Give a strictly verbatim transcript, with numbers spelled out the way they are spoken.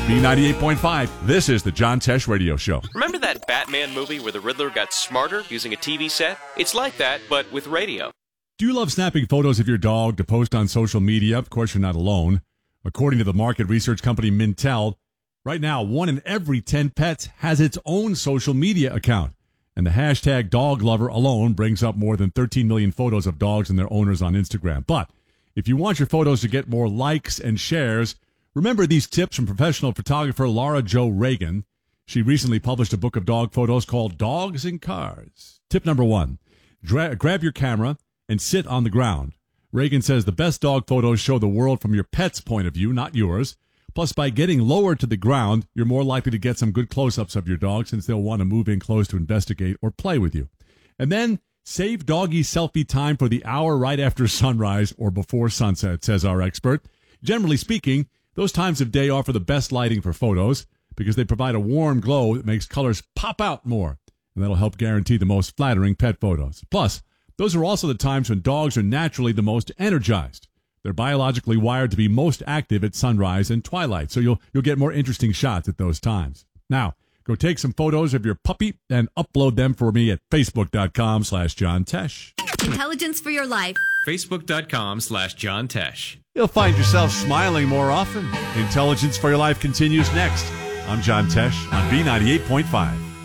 B ninety-eight point five, this is the John Tesh Radio Show. Remember that Batman movie where the Riddler got smarter using a T V set? It's like that, but with radio. Do you love snapping photos of your dog to post on social media? Of course, you're not alone. According to the market research company Mintel, right now, one in every ten pets has its own social media account. And the hashtag dog lover alone brings up more than thirteen million photos of dogs and their owners on Instagram. But if you want your photos to get more likes and shares, remember these tips from professional photographer Laura Jo Reagan. She recently published a book of dog photos called Dogs and Cars. Tip number one, dra- grab your camera and sit on the ground. Reagan says the best dog photos show the world from your pet's point of view, not yours. Plus, by getting lower to the ground, you're more likely to get some good close-ups of your dog since they'll want to move in close to investigate or play with you. And then save doggy selfie time for the hour right after sunrise or before sunset, says our expert. Generally speaking, those times of day offer the best lighting for photos because they provide a warm glow that makes colors pop out more, and that'll help guarantee the most flattering pet photos. Plus, those are also the times when dogs are naturally the most energized. They're biologically wired to be most active at sunrise and twilight, so you'll you'll get more interesting shots at those times. Now, go take some photos of your puppy and upload them for me at facebook.com slash John Tesh. Intelligence for your life. Facebook.com slash John Tesh. You'll find yourself smiling more often. Intelligence for Your Life continues next. I'm John Tesh on B ninety-eight point five.